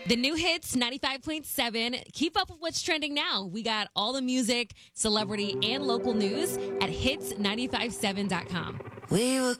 The new hits 95.7. Keep up with what's trending now. We got all the music, celebrity, and local news at hits957.com. We were